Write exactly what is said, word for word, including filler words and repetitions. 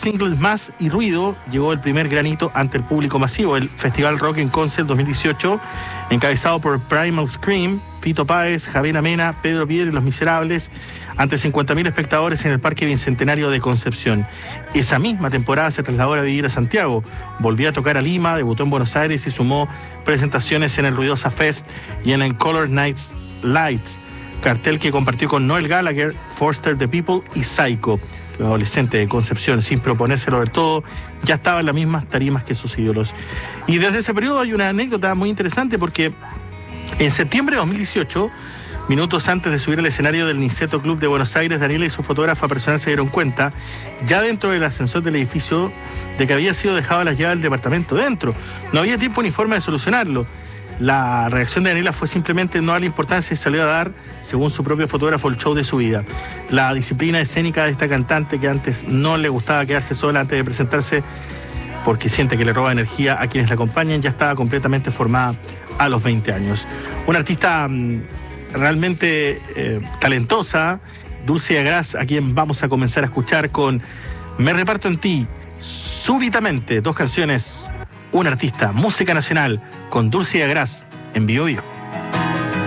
singles más y ruido, llegó el primer granito ante el público masivo. El Festival Rock en Concept dos mil dieciocho, encabezado por Primal Scream, Fito Páez, Javier Amena, Pedro Piedra y Los Miserables, ante cincuenta mil espectadores en el Parque Bicentenario de Concepción. Esa misma temporada se trasladó a vivir a Santiago, volvió a tocar a Lima, debutó en Buenos Aires y sumó presentaciones en el Ruidosa Fest y en el Color Nights Lights, cartel que compartió con Noel Gallagher, Foster the People y Psycho. El adolescente de Concepción, sin proponérselo del todo, ya estaba en las mismas tarimas que sus ídolos. Y desde ese periodo hay una anécdota muy interesante, porque en septiembre de dos mil dieciocho, minutos antes de subir al escenario del Niceto Club de Buenos Aires, Daniela y su fotógrafa personal se dieron cuenta, ya dentro del ascensor del edificio, de que había sido dejado las llaves del departamento dentro. No había tiempo ni forma de solucionarlo. La reacción de Daniela fue simplemente no darle importancia y salió a dar, según su propio fotógrafo, el show de su vida. La disciplina escénica de esta cantante, que antes no le gustaba quedarse sola antes de presentarse porque siente que le roba energía a quienes la acompañan, ya estaba completamente formada a los veinte años. Una artista mmm, realmente eh, talentosa, Dulce Agraz, a quien vamos a comenzar a escuchar con Me Reparto en Ti, Súbitamente, dos canciones, un artista, música nacional, con Dulce Agraz en Bio Bio.